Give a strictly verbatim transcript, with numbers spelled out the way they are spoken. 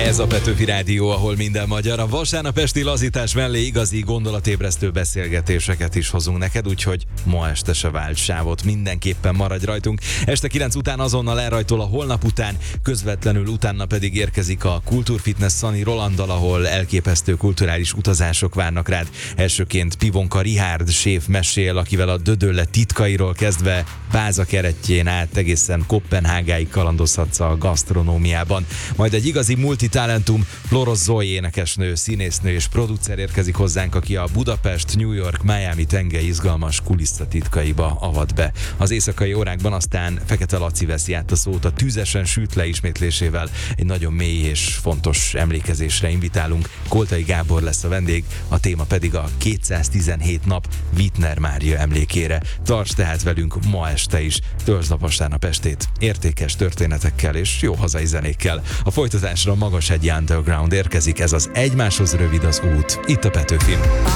Ez a Petőfi Rádió, ahol minden magyar. A vasárnap esti lazítás mellé igazi gondolatébresztő beszélgetéseket is hozunk neked, úgyhogy ma este se vált sávot, mindenképpen maradj rajtunk. Este kilenc után azonnal elrajtol a holnap után, közvetlenül utána pedig érkezik a Kultúrfitness Szani Rolanddal, ahol elképesztő kulturális utazások várnak rád. Elsőként Pivonka Richárd séf mesél, akivel a Dödölle titkairól kezdve Váza keretjén át egészen Koppenhágáig kalandozhatsz a gasztronómiában. Majd egy igazi multitalentum, Loros Zoe énekesnő, színésznő és producer érkezik hozzánk, aki a Budapest, New York, Miami tenge izgalmas kulisszatitkaiba avat be. Az éjszakai órákban aztán Fekete Laci veszi át a szót a Tűzesen süt le ismétlésével. Egy nagyon mély és fontos emlékezésre invitálunk. Koltai Gábor lesz a vendég, a téma pedig a kétszáztizenhét nap Wittner Mária emlékére. Tarts tehát velünk ma este is, töltsd a vasárnap estét értékes történetekkel és jó hazai zenékkel. A folytatásra Magashegyi Underground érkezik, ez az Egymáshoz rövid az út, itt a Petőfin.